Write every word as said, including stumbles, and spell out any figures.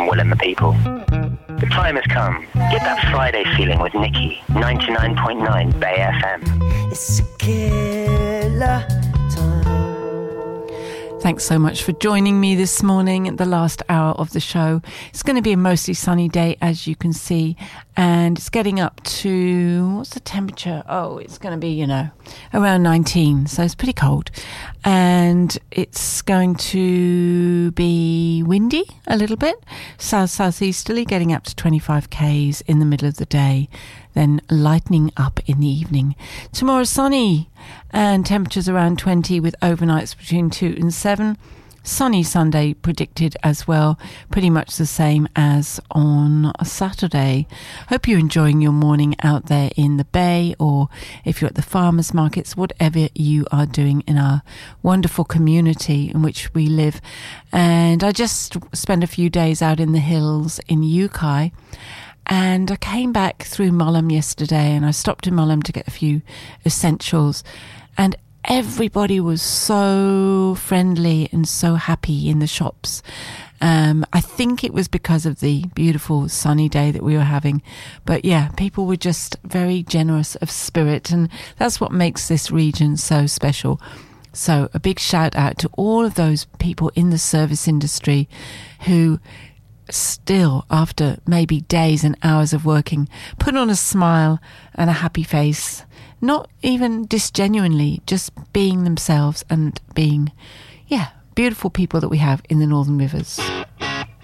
Will and the people. The time has come. Get that Friday feeling with Nikki, ninety-nine point nine Bay F M. It's a killer time. Thanks so much for joining me this morning at the last hour of the show. It's going to be a mostly sunny day, as you can see, and it's getting up to, what's the temperature? Oh, it's going to be, you know, around nineteen, so it's pretty cold. And it's going to be windy a little bit, south-southeasterly, getting up to twenty-five kays in the middle of the day, then lightening up in the evening. Tomorrow sunny and temperatures around twenty with overnights between two and seven. Sunny Sunday predicted as well, pretty much the same as on a Saturday. Hope you're enjoying your morning out there in the bay, or if you're at the farmers markets, whatever you are doing in our wonderful community in which we live. And I just spent a few days out in the hills in Yukai. And I came back through Mullum yesterday, and I stopped in Mullum to get a few essentials. And everybody was so friendly and so happy in the shops. Um, I think it was because of the beautiful sunny day that we were having. But yeah, people were just very generous of spirit, and that's what makes this region so special. So a big shout out to all of those people in the service industry who still, after maybe days and hours of working, put on a smile and a happy face, not even disgenuinely, just being themselves and being, yeah, beautiful people that we have in the Northern Rivers.